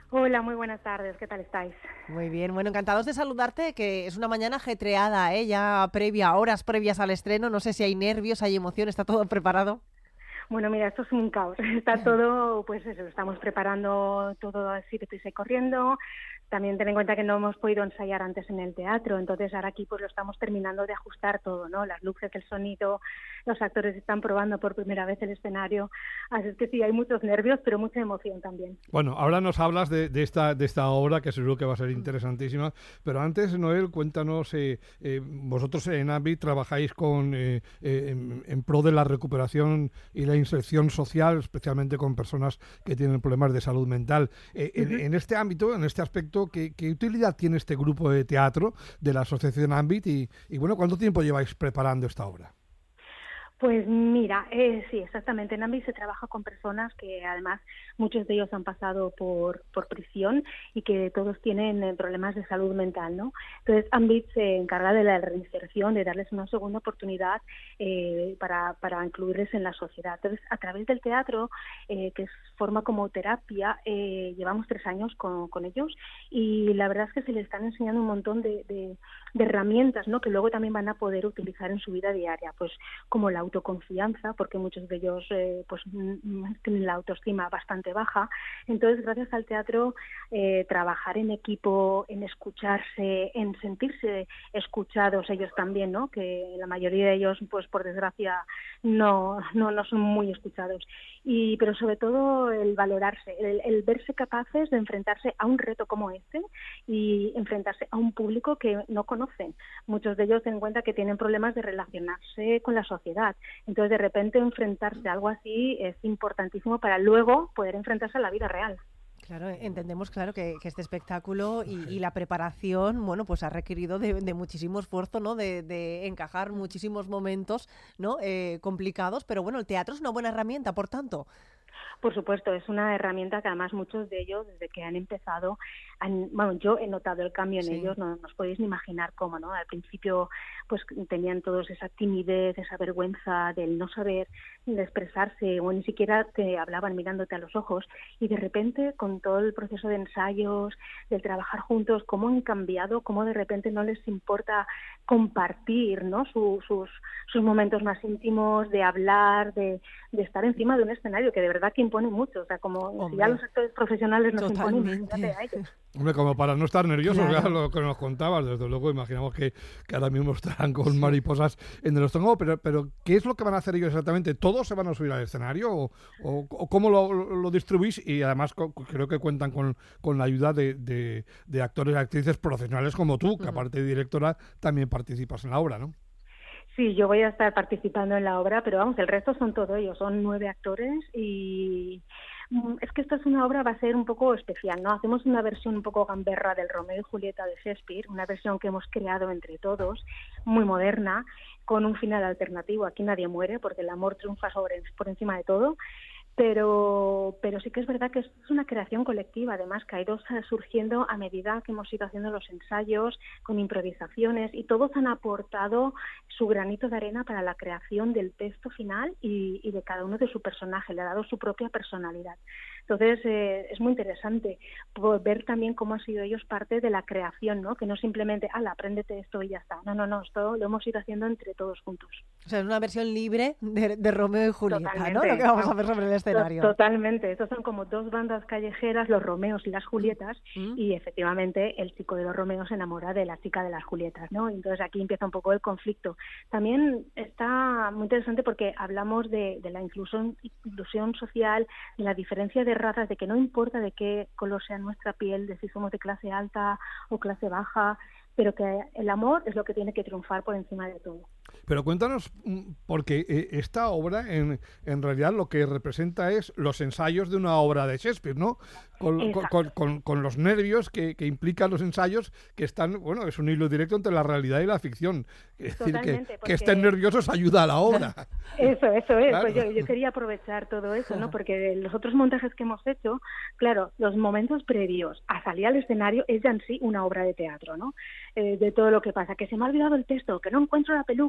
Hola, muy buenas tardes, ¿qué tal estáis? Muy bien, bueno, encantados de saludarte, que es una mañana ajetreada, ¿eh? Ya previa, horas previas al estreno, no sé si hay nervios, hay emoción, ¿está todo preparado? Bueno, mira, esto es un caos. Está todo, pues eso, estamos preparando todo así, prisa y corriendo. También ten en cuenta que no hemos podido ensayar antes en el teatro, entonces ahora aquí pues lo estamos terminando de ajustar todo, ¿no? Las luces, el sonido, los actores están probando por primera vez el escenario, así es que sí, hay muchos nervios, pero mucha emoción también. Bueno, ahora nos hablas de esta obra que seguro que va a ser interesantísima, pero antes, Noel, cuéntanos, vosotros en AMBIT trabajáis en pro de la recuperación y la inserción social, especialmente con personas que tienen problemas de salud mental. En este ámbito, en este aspecto, ¿qué utilidad tiene este grupo de teatro de la Asociación AMBIT y bueno, ¿cuánto tiempo lleváis preparando esta obra? Pues mira, sí, exactamente. En AMBI se trabaja con personas que además muchos de ellos han pasado por prisión y que todos tienen problemas de salud mental, ¿no? Entonces AMBI se encarga de la reinserción, de darles una segunda oportunidad para incluirles en la sociedad. Entonces, a través del teatro, forma como terapia, llevamos 3 años con ellos y la verdad es que se les están enseñando un montón de herramientas, ¿no? Que luego también van a poder utilizar en su vida diaria, pues como la autoconfianza, porque muchos de ellos tienen la autoestima bastante baja. Entonces, gracias al teatro, trabajar en equipo, en escucharse, en sentirse escuchados ellos también, ¿no? Que la mayoría de ellos, pues por desgracia, no son muy escuchados. Pero sobre todo el valorarse, el verse capaces de enfrentarse a un reto como este y enfrentarse a un público que no conocen. Muchos de ellos ten en cuenta que tienen problemas de relacionarse con la sociedad. Entonces, de repente, enfrentarse a algo así es importantísimo para luego poder enfrentarse a la vida real. Claro, entendemos, claro, que este espectáculo y la preparación, bueno, pues ha requerido de muchísimo esfuerzo, ¿no? De encajar muchísimos momentos, ¿no? Complicados, pero bueno, el teatro es una buena herramienta, por tanto. Por supuesto, es una herramienta que además muchos de ellos, desde que han empezado, bueno, yo he notado el cambio en Sí. ellos, no os podéis ni imaginar cómo, ¿no? Al principio, pues tenían todos esa timidez, esa vergüenza del no saber de expresarse o ni siquiera te hablaban mirándote a los ojos y de repente con todo el proceso de ensayos, del trabajar juntos, cómo han cambiado, cómo de repente no les importa compartir, ¿no? Sus momentos más íntimos, de hablar, de estar encima de un escenario que de verdad que impone mucho, o sea, como si ya Hombre, los actores profesionales nos imponen, imagínate totalmente. a ellos. Hombre, como para no estar nerviosos, ya Claro. lo que nos contabas, desde luego imaginamos que ahora mismo estarán con mariposas en el estómago, pero ¿qué es lo que van a hacer ellos exactamente? ¿Todos se van a subir al escenario o cómo lo distribuís? Y además creo que cuentan con la ayuda de actores y actrices profesionales como tú, que Ujú. aparte de directora también participas en la obra, ¿no? Sí, yo voy a estar participando en la obra, pero vamos, el resto son todos ellos, son 9 actores y es que esta es una obra, va a ser un poco especial, ¿no? Hacemos una versión un poco gamberra del Romeo y Julieta de Shakespeare, una versión que hemos creado entre todos, muy moderna, con un final alternativo. Aquí nadie muere porque el amor triunfa por encima de todo. Pero sí que es verdad que es una creación colectiva, además, que ha ido surgiendo a medida que hemos ido haciendo los ensayos, con improvisaciones, y todos han aportado su granito de arena para la creación del texto final y de cada uno de su personaje, le ha dado su propia personalidad. Entonces, es muy interesante ver también cómo han sido ellos parte de la creación, ¿no? Que no simplemente, ala, apréndete esto y ya está. No, esto lo hemos ido haciendo entre todos juntos. O sea, es una versión libre de Romeo y Julieta, ¿no? Lo que Totalmente, vamos a vamos. ver sobre el escenario. Totalmente. Estos son como dos bandas callejeras, los Romeos y las Julietas, ¿Mm? y efectivamente el chico de los Romeos se enamora de la chica de las Julietas, ¿no? Entonces aquí empieza un poco el conflicto. También está muy interesante porque hablamos de la inclusión social, de la diferencia de razas, de que no importa de qué color sea nuestra piel, de si somos de clase alta o clase baja, pero que el amor es lo que tiene que triunfar por encima de todo. Pero cuéntanos, porque esta obra en realidad lo que representa es los ensayos de una obra de Shakespeare, ¿no? Exacto. Con los nervios que implican los ensayos, que están, bueno, es un hilo directo entre la realidad y la ficción. Es decir, Totalmente, que estén porque nerviosos ayuda a la obra. eso es. Claro. Pues yo quería aprovechar todo eso, ¿no? Porque los otros montajes que hemos hecho, claro, los momentos previos a salir al escenario es ya en sí una obra de teatro, ¿no? De todo lo que pasa, que se me ha olvidado el texto, que no encuentro la peluca,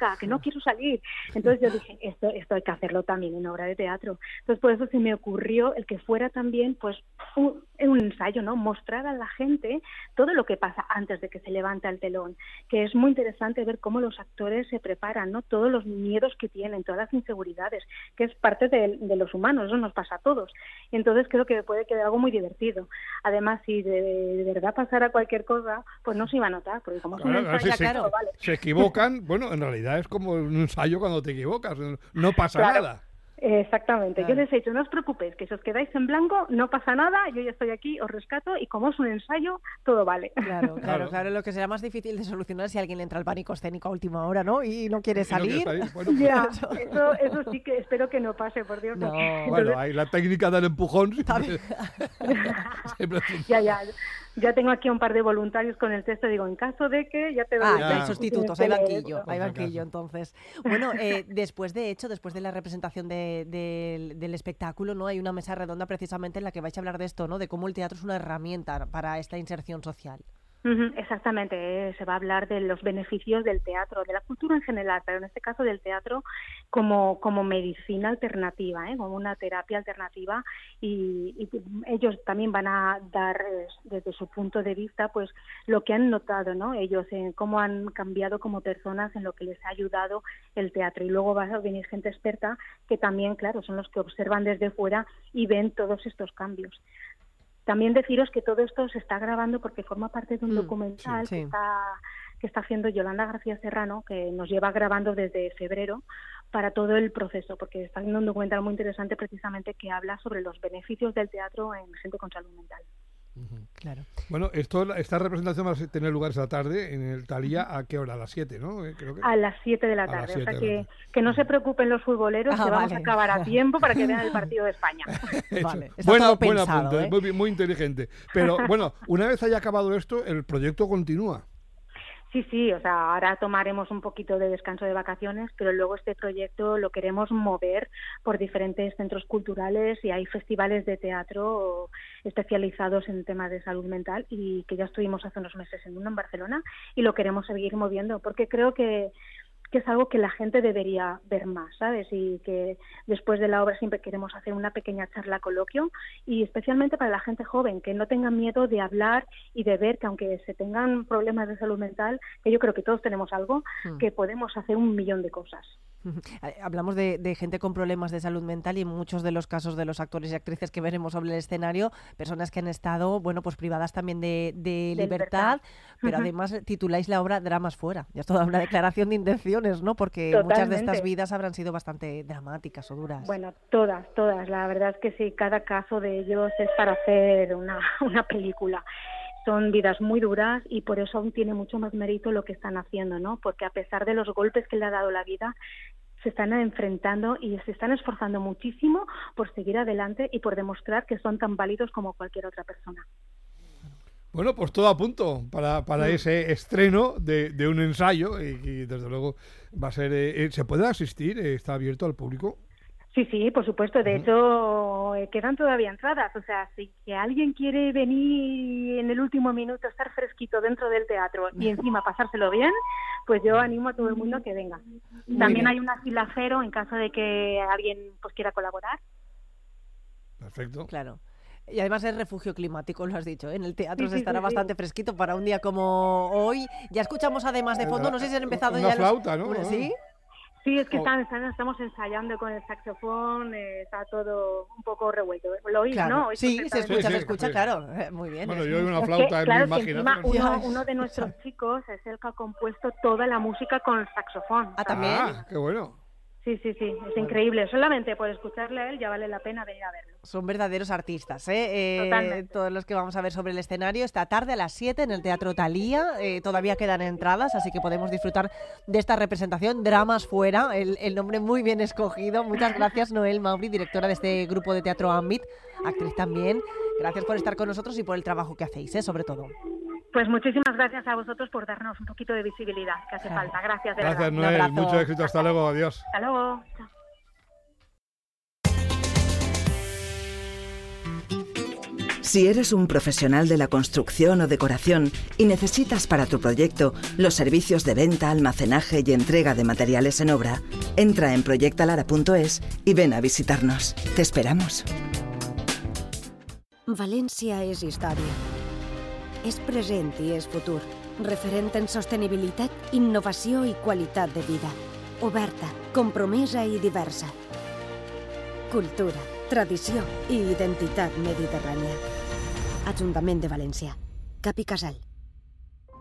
loca, que no quiero salir. Entonces yo dije, esto hay que hacerlo también en obra de teatro. Entonces por eso se me ocurrió el que fuera también pues un ensayo, ¿no? Mostrar a la gente todo lo que pasa antes de que se levanta el telón, que es muy interesante ver cómo los actores se preparan, ¿no? Todos los miedos que tienen, todas las inseguridades, que es parte de los humanos, eso nos pasa a todos. Entonces creo que puede quedar algo muy divertido. Además, si de verdad pasara cualquier cosa, pues no se iba a notar, porque como es un ensayo, vale. Se equivocan, bueno, en realidad es como un ensayo cuando te equivocas, no pasa nada. Exactamente. Yo les he dicho, no os preocupéis, que si os quedáis en blanco, no pasa nada, yo ya estoy aquí, os rescato, y como es un ensayo, todo vale. Claro. Lo que será más difícil de solucionar es si alguien entra al pánico escénico a última hora, ¿no? Y no quiere salir. Bueno, ya, eso sí que espero que no pase, por Dios. No. Entonces... Bueno, hay la técnica del empujón. Siempre... Ya tengo aquí un par de voluntarios con el texto, digo, en caso de que ya te doy... hay sustitutos, hay banquillo, entonces. Bueno, después de la representación del espectáculo, ¿no? Hay una mesa redonda precisamente en la que vais a hablar de esto, ¿no? De cómo el teatro es una herramienta para esta inserción social. Exactamente, se va a hablar de los beneficios del teatro, de la cultura en general, pero en este caso del teatro como medicina alternativa, como una terapia alternativa, y ellos también van a dar desde su punto de vista pues lo que han notado, ¿no? Ellos en cómo han cambiado como personas, en lo que les ha ayudado el teatro, y luego va a venir gente experta que también, claro, son los que observan desde fuera y ven todos estos cambios. También deciros que todo esto se está grabando porque forma parte de un documental que está haciendo Yolanda García Serrano, que nos lleva grabando desde febrero para todo el proceso, porque está haciendo un documental muy interesante precisamente que habla sobre los beneficios del teatro en gente con salud mental. Claro. Bueno, esta representación va a tener lugar esta tarde en el Thalía. ¿A qué hora? A las 7, ¿no? Creo que... A las 7 de la tarde. O sea que no se preocupen los futboleros, que vamos a acabar a tiempo para que vean el partido de España. Vale. Buen apunte, muy inteligente. Pero bueno, una vez haya acabado esto, el proyecto continúa. Sí, o sea, ahora tomaremos un poquito de descanso de vacaciones, pero luego este proyecto lo queremos mover por diferentes centros culturales, y hay festivales de teatro especializados en temas de salud mental, y que ya estuvimos hace unos meses en uno en Barcelona, y lo queremos seguir moviendo porque creo que es algo que la gente debería ver más, ¿sabes? Y que después de la obra siempre queremos hacer una pequeña charla coloquio, y especialmente para la gente joven, que no tengan miedo de hablar y de ver que aunque se tengan problemas de salud mental, que yo creo que todos tenemos algo, que podemos hacer 1.000.000 de cosas. Hablamos de gente con problemas de salud mental, y en muchos de los casos de los actores y actrices que veremos sobre el escenario, personas que han estado, bueno, pues privadas también de libertad, pero además tituláis la obra Dramas fuera. Ya es toda una declaración de intenciones, ¿no? Porque Totalmente. Muchas de estas vidas habrán sido bastante dramáticas o duras. Bueno, todas. La verdad es que sí, cada caso de ellos es para hacer una película. Son vidas muy duras, y por eso aún tiene mucho más mérito lo que están haciendo, ¿no? Porque a pesar de los golpes que le ha dado la vida, se están enfrentando y se están esforzando muchísimo por seguir adelante y por demostrar que son tan válidos como cualquier otra persona. Bueno, pues todo a punto para ese estreno de un ensayo, y desde luego va a ser... ¿se puede asistir? ¿Está abierto al público? Sí, por supuesto. De hecho, quedan todavía entradas. O sea, si que alguien quiere venir en el último minuto, estar fresquito dentro del teatro y encima pasárselo bien, pues yo animo a todo el mundo a que venga. También hay una fila cero en caso de que alguien pues quiera colaborar. Perfecto. Claro. Y además es refugio climático, lo has dicho, ¿eh? En el teatro se estará bastante fresquito para un día como hoy. Ya escuchamos además de fondo, no sé si han empezado una ya flauta, ¿no? ¿Sí? Sí, es que estamos ensayando con el saxofón, está todo un poco revuelto. ¿Lo oís, claro. no? Sí, se escucha, claro. Muy bien. Bueno, yo oigo una flauta en mi imaginación. Uno de nuestros chicos es el que ha compuesto toda la música con el saxofón. ¿También? Qué bueno. Sí, es increíble. Solamente por escucharle a él ya vale la pena venir a verlo. Son verdaderos artistas, Totalmente. todos los que vamos a ver sobre el escenario esta tarde a las 7 en el Teatro Thalía. Todavía quedan entradas, así que podemos disfrutar de esta representación. Dramas fuera, el nombre muy bien escogido. Muchas gracias, Noel Mauri, directora de este grupo de teatro Ambit, actriz también. Gracias por estar con nosotros y por el trabajo que hacéis, sobre todo. Pues muchísimas gracias a vosotros por darnos un poquito de visibilidad, que hace falta. Gracias, de verdad. Gracias, Noel. Mucho éxito. Hasta luego. Adiós. Hasta luego. Chao. Si eres un profesional de la construcción o decoración y necesitas para tu proyecto los servicios de venta, almacenaje y entrega de materiales en obra, entra en proyectalara.es y ven a visitarnos. Te esperamos. València és història. És present i és futur. Referent en sostenibilitat, innovació i qualitat de vida. Oberta, compromesa i diversa. Cultura, tradició i identitat mediterrània. Ajuntament de València. Cap i Casal.